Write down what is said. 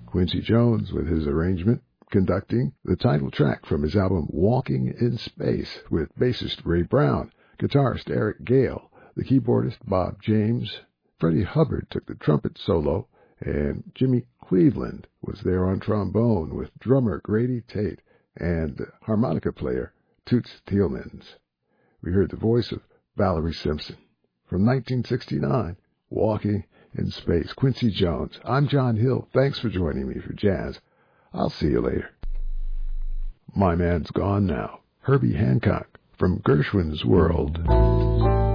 Quincy Jones with his arrangement, conducting the title track from his album Walking in Space with bassist Ray Brown, guitarist Eric Gale, the keyboardist Bob James. Freddie Hubbard took the trumpet solo, and Jimmy Cleveland was there on trombone with drummer Grady Tate and the harmonica player Toots Thielmans. We heard the voice of Valerie Simpson. From 1969, Walking in Space, Quincy Jones. I'm John Hill. Thanks for joining me for Jazz. I'll see you later. My Man's Gone Now, Herbie Hancock from Gershwin's World.